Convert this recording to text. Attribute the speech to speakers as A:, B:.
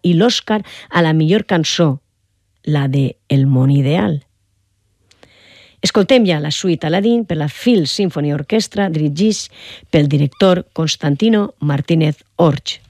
A: i l'Oscar a la millor cançó, la de El món ideal. Escoltem ja la suite Aladdin per la Phil Symphony Orchestra, dirigits pel director Constantino Martínez Orch.